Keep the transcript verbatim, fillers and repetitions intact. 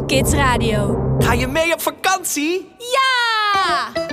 Kids Radio. Ga je mee op vakantie? Ja!